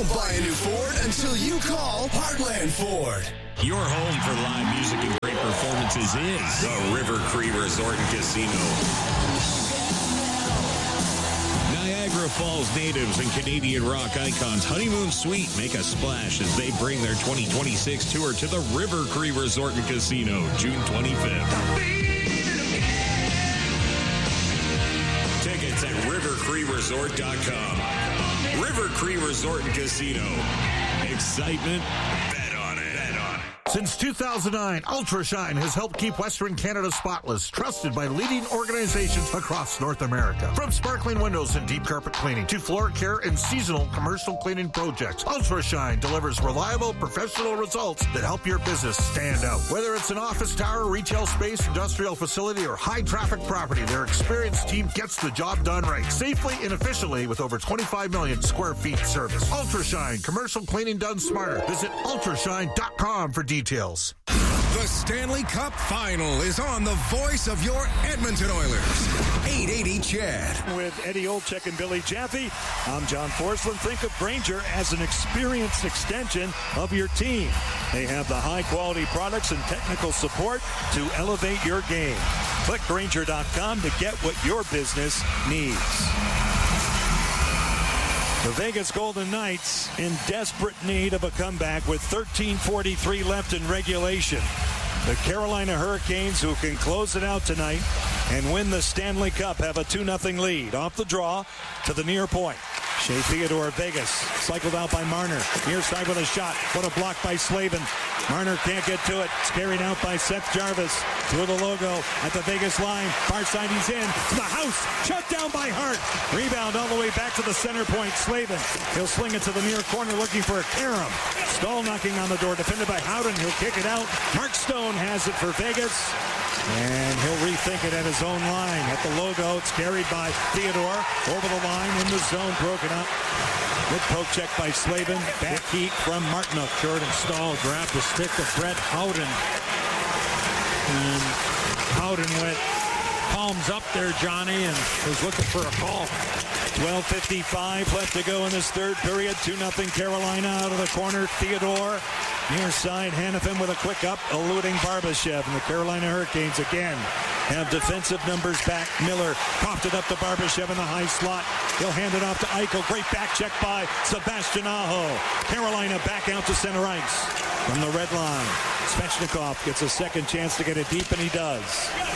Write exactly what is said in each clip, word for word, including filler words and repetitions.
Don't buy a new Ford until you call Heartland Ford. Your home for live music and great performances is the River Cree Resort and Casino. Niagara Falls natives and Canadian rock icons Honeymoon Suite make a splash as they bring their twenty twenty-six tour to the River Cree Resort and Casino, June twenty-fifth. Tickets at river cree resort dot com. River Cree Resort and Casino. Excitement. Bet on it. Bet on it. Since two thousand nine, Ultrashine has helped keep Western Canada spotless, trusted by leading organizations across North America. From sparkling windows and deep carpet cleaning to floor care and seasonal commercial cleaning projects, Ultrashine delivers reliable, professional results that help your business stand out. Whether it's an office tower, retail space, industrial facility, or high-traffic property, their experienced team gets the job done right, safely and efficiently with over twenty-five million square feet service. Ultrashine, commercial cleaning done smarter. Visit ultrashine dot com for details. The Stanley Cup Final is on the voice of your Edmonton Oilers. eight eighty C H E D. With Eddie Olczyk and Billy Jaffe, I'm John Forsland. Think of Grainger as an experienced extension of your team. They have the high-quality products and technical support to elevate your game. Click Grainger dot com to get what your business needs. The Vegas Golden Knights in desperate need of a comeback with thirteen forty-three left in regulation. The Carolina Hurricanes, who can close it out tonight and win the Stanley Cup, have a two nothing lead. Off the draw to the near point. Shea Theodore, Vegas, cycled out by Marner. Near side with a shot. What a block by Slavin. Marner can't get to it. It's carried out by Seth Jarvis. Through the logo at the Vegas line. Far side, he's in. To the house. Shut down by Hart. Rebound all the way back to the center point. Slavin. He'll sling it to the near corner looking for a Karam. Stahl knocking on the door. Defended by Howden. He'll kick it out. Mark Stone has it for Vegas. And he'll rethink it at his own line. At the logo, it's carried by Theodore. Over the line, in the zone, broken up. Good poke check by Slavin. Back heat from Martinook. Jordan Stahl grabbed the stick of Brett Howden. And Howden went palms up there, Johnny, and was looking for a call. twelve fifty-five left to go in this third period. two nothing Carolina out of the corner. Theodore near side. Hanifin with a quick up, eluding Barbashev. And the Carolina Hurricanes again have defensive numbers back. Miller popped it up to Barbashev in the high slot. He'll hand it off to Eichel. Great back check by Sebastian Aho. Carolina back out to center ice from the red line. Svechnikov gets a second chance to get it deep, and he does.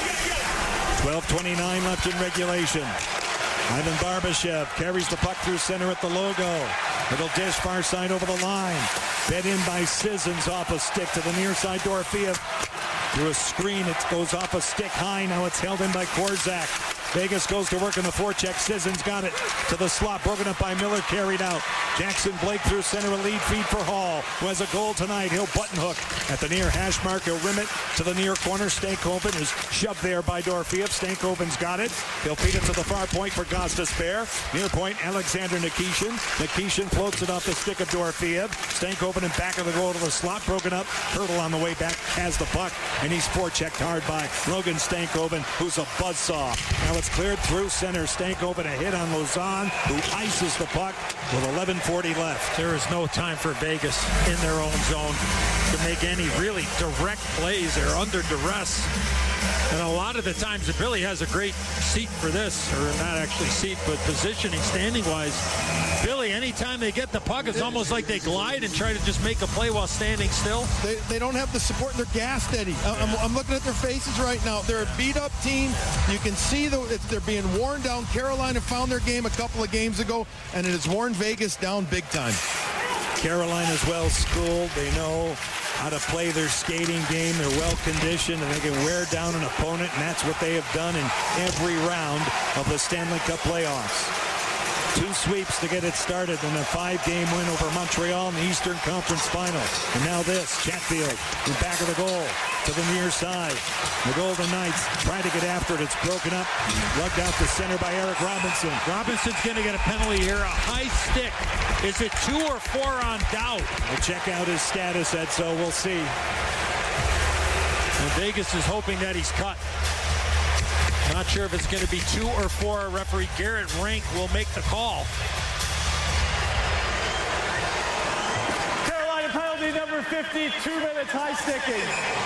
twelve twenty-nine left in regulation. Ivan Barbashev carries the puck through center at the logo. Little dish far side over the line. Fed in by Sissons off a stick to the near side. Dorofeev through a screen. It goes off a stick high. Now it's held in by Korczak. Vegas goes to work in the forecheck. Sissons got it to the slot. Broken up by Miller. Carried out. Jackson Blake through center. A lead feed for Hall, who has a goal tonight. He'll button hook at the near hash mark. He'll rim it to the near corner. Stankoven is shoved there by Dorofeev. Stankoven's got it. He'll feed it to the far point for Gostisbehere. Near point, Alexander Nikishin. Nikishin floats it off the stick of Dorofeev. Stankoven in back of the goal to the slot. Broken up. Hurdle on the way back has the puck. And he's forechecked hard by Logan Stankoven, who's a buzzsaw. Now it's cleared through center. Stankoven a hit on Lausanne, who ices the puck with eleven forty left. There is no time for Vegas in their own zone to make any really direct plays. They're under duress. And a lot of the times, Billy has a great seat for this, or not actually seat, but positioning, standing-wise. Billy, anytime they get the puck, it's almost like they glide and try to just make a play while standing still. They, they don't have the support. They're gassed, Eddie. I'm, I'm looking at their faces right now. They're a beat-up team. You can see the, they're being worn down. Carolina found their game a couple of games ago, and it has worn Vegas down big time. Carolina's well-schooled. They know how to play their skating game. They're well-conditioned, and they can wear down an opponent, and that's what they have done in every round of the Stanley Cup playoffs. Two sweeps to get it started, and a five-game win over Montreal in the Eastern Conference Final. And now this, Chatfield in back of the goal to the near side. The Golden Knights try to get after it. It's broken up, lugged out to center by Eric Robinson. Robinson's going to get a penalty here. A high stick. Is it two or four on Dowd? We'll check out his status, Ed, so we'll see. And Vegas is hoping that he's cut. Not sure if it's going to be two or four. Referee Garrett Rank will make the call. fifty, two minutes high sticking.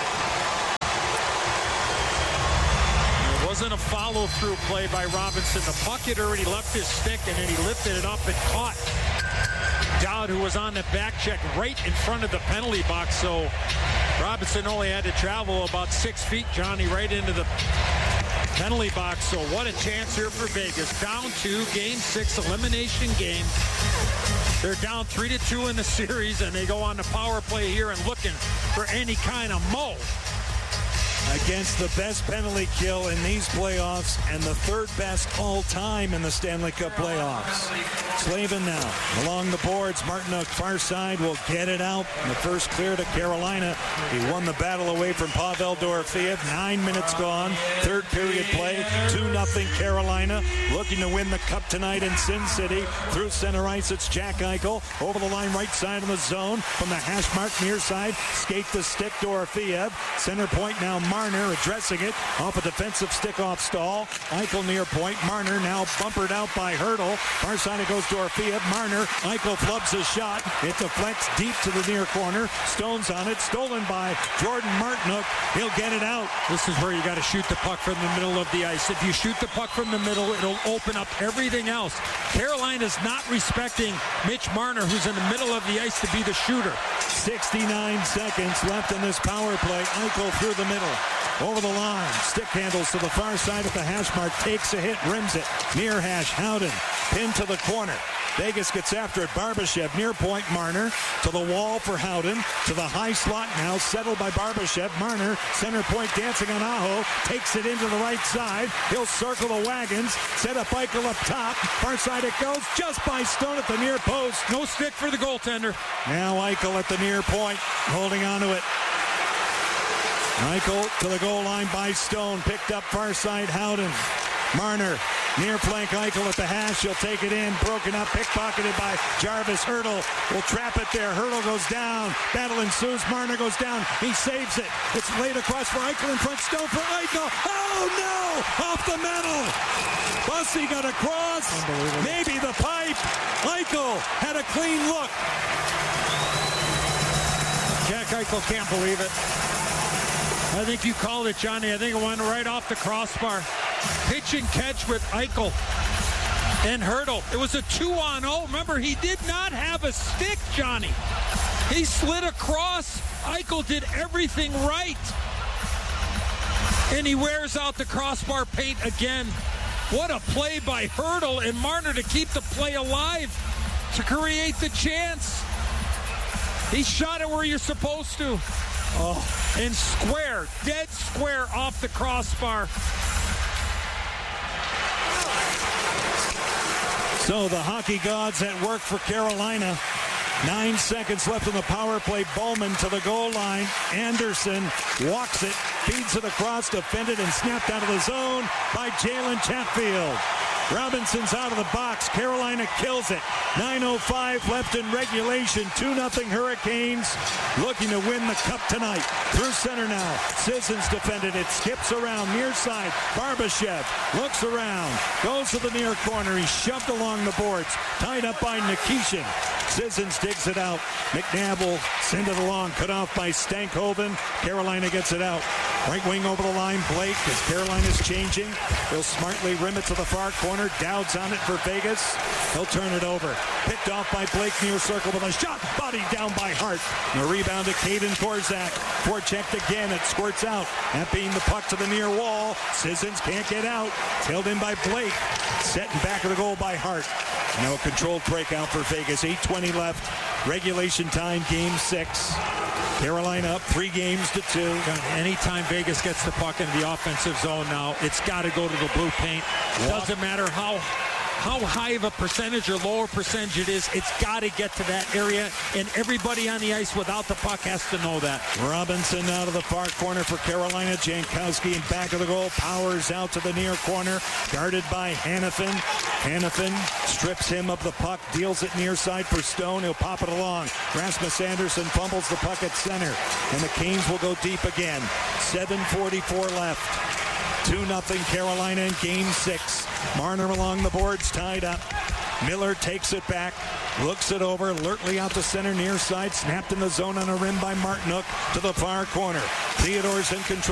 It wasn't a follow-through play by Robinson. The puck had already left his stick, and then he lifted it up and caught Dowd, who was on the back check right in front of the penalty box. So Robinson only had to travel about six feet, Johnny, right into the penalty box. So what a chance here for Vegas. Down two, game six, elimination game. They're down three to two in the series, and they go on the power play here and looking for any kind of mo. Against the best penalty kill in these playoffs and the third best all time in the Stanley Cup playoffs. Slavin now along the boards. Martinook far side will get it out. The first clear to Carolina. He won the battle away from Pavel Dorofeev. Nine minutes gone. Third period play. two nothing Carolina. Looking to win the cup tonight in Sin City. Through center ice, it's Jack Eichel. Over the line, right side of the zone. From the hash mark near side. Skate the stick, Dorofeev. Center point now, Marner addressing it off a defensive stick off stall. Eichel near point. Marner now bumpered out by Hurdle. Far side it goes Dorofeev. Marner. Eichel flubs his shot. It deflects deep to the near corner. Stone's on it. Stolen by Jordan Martinook. He'll get it out. This is where you got to shoot the puck from the middle of the ice. If you shoot the puck from the middle, it'll open up everything else. Carolina's not respecting Mitch Marner, who's in the middle of the ice, to be the shooter. sixty-nine seconds left in this power play. Eichel through the middle. Over the line. Stick handles to the far side at the hash mark. Takes a hit. Rims it. Near hash. Howden. Pinned to the corner. Vegas gets after it. Barbashev near point. Marner to the wall for Howden. To the high slot now. Settled by Barbashev. Marner center point dancing on Aho. Takes it into the right side. He'll circle the wagons. Set up Eichel up top. Far side it goes. Just by Stone at the near post. No stick for the goaltender. Now Eichel at the near point. Holding on to it. Eichel to the goal line by Stone. Picked up far side Howden. Marner near flank Eichel at the hash. He'll take it in. Broken up. Pickpocketed by Jarvis. Hurdle will trap it there. Hurdle goes down. Battle ensues. Marner goes down. He saves it. It's laid across for Eichel in front. Stone for Eichel. Oh no! Off the metal. Bussy got across. Maybe the pipe. Eichel had a clean look. Jack Eichel can't believe it. I think you called it, Johnny. I think it went right off the crossbar. Pitch and catch with Eichel and Hurdle. It was a two on oh. Remember, he did not have a stick, Johnny. He slid across. Eichel did everything right. And he wears out the crossbar paint again. What a play by Hurdle and Marner to keep the play alive, to create the chance. He shot it where you're supposed to. Oh, and square, dead square off the crossbar. So the hockey gods at work for Carolina. Nine seconds left in the power play. Bowman to the goal line. Anderson walks it, feeds it across, defended and snapped out of the zone by Jalen Chatfield. Robinson's out of the box. Carolina kills it. nine oh five left in regulation. two nothing Hurricanes looking to win the cup tonight. Through center now. Sissons defended it. Skips around near side. Barbashev looks around. Goes to the near corner. He's shoved along the boards. Tied up by Nikishin. Sissons digs it out. McNabb will send it along. Cut off by Stankhoven. Carolina gets it out. Right wing over the line. Blake, as Carolina's changing, he'll smartly rim it to the far corner. Dowd's on it for Vegas. He'll turn it over. Picked off by Blake near circle with a shot. Body down by Hart. And a rebound to Caden Korzak. Forechecked again. It squirts out. That being the puck to the near wall. Sissons can't get out. Tailed in by Blake. Set in back of the goal by Hart. Now a controlled breakout for Vegas. eight twenty left. Regulation time, game six. Carolina up three games to two. Anytime Vegas gets the puck into the offensive zone now, it's got to go to the blue paint. Doesn't matter how how high of a percentage or lower percentage it is, it's got to get to that area, and everybody on the ice without the puck has to know that. Robinson out of the far corner for Carolina. Jankowski in back of the goal. Powers out to the near corner. Guarded by Hanifin. Hanifin strips him of the puck. Deals it near side for Stone. He'll pop it along. Rasmus Anderson fumbles the puck at center. And the Canes will go deep again. seven forty-four left. two nothing Carolina in game six. Marner along the boards, tied up. Miller takes it back, looks it over, Lertley out to center, near side, snapped in the zone on a rim by Martinook to the far corner. Theodore's in control.